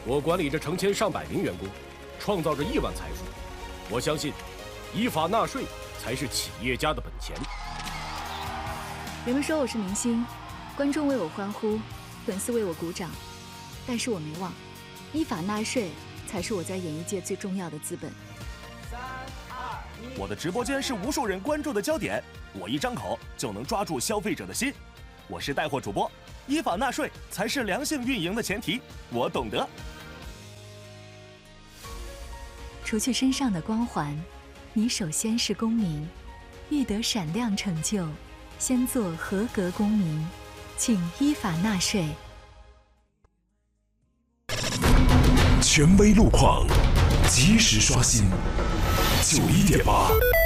我管理着成千上百名员工，创造着亿万财富。我相信，依法纳税才是企业家的本钱。 人们说我是明星，观众为我欢呼，粉丝为我鼓掌，但是我没忘，依法纳税才是我在演艺界最重要的资本。 我的直播间是无数人关注的焦点，我一张口就能抓住消费者的心。我是带货主播，依法纳税才是良性运营的前提，我懂得。 除去身上的光环，你首先是公民，欲得闪亮成就，先做合格公民，请依法纳税。 权威路况，及时刷新，91.8。